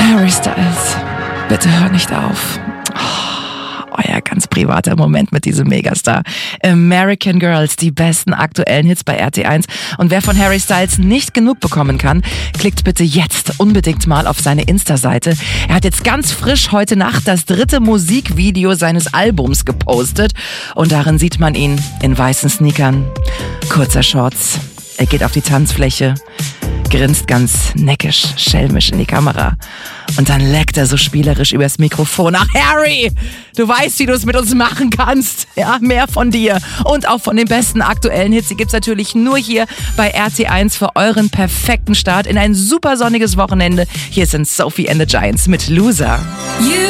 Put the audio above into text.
Harry Styles, bitte hör nicht auf. Euer ganz privater Moment mit diesem Megastar. American Girls, die besten aktuellen Hits bei RT1. Und wer von Harry Styles nicht genug bekommen kann, klickt bitte jetzt unbedingt mal auf seine Insta-Seite. Er hat jetzt ganz frisch heute Nacht das 3. Musikvideo seines Albums gepostet. Und darin sieht man ihn in weißen Sneakern, kurzer Shorts. Er geht auf die Tanzfläche, grinst ganz neckisch, schelmisch in die Kamera. Und dann leckt er so spielerisch übers Mikrofon. Ach, Harry, du weißt, wie du es mit uns machen kannst. Ja, mehr von dir. Und auch von den besten aktuellen Hits. Die gibt's natürlich nur hier bei RT1 für euren perfekten Start in ein super sonniges Wochenende. Hier sind Sophie and the Giants mit Loser.